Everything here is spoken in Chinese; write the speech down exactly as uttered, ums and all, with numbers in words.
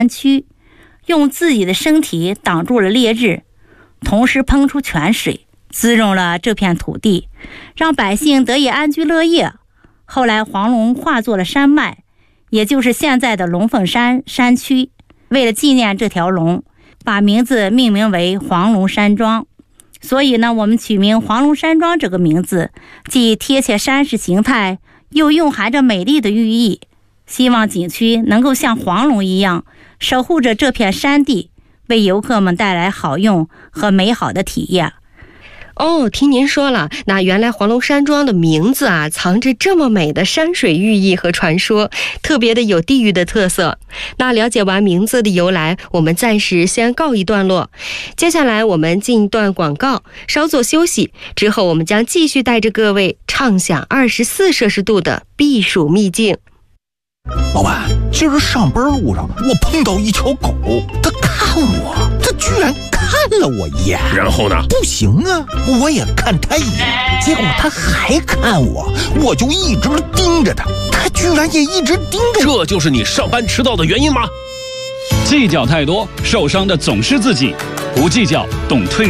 山区，用自己的身体挡住了烈日，同时喷出泉水，滋润了这片土地，让百姓得以安居乐业。后来黄龙化作了山脉，也就是现在的龙凤山山区。为了纪念这条龙，把名字命名为黄龙山庄。所以呢，我们取名黄龙山庄这个名字，既贴切山势形态，又蕴含着美丽的寓意。希望景区能够像黄龙一样，守护着这片山地，为游客们带来好用和美好的体验。 哦，听您说了，那原来黄龙山庄的名字啊，藏着这么美的山水寓意和传说，特别的有地域的特色。那了解完名字的由来，我们暂时先告一段落。接下来我们进一段广告，稍作休息，之后我们将继续带着各位畅享二十四摄氏度的避暑秘境。 老板，今儿上班路上我碰到一条狗，它看我，它居然看了我一眼。 然后呢？ 不行啊，我也看它一眼，结果它还看我，我就一直盯着它，它居然也一直盯着我。 这就是你上班迟到的原因吗？ 计较太多，受伤的总是自己；不计较，懂退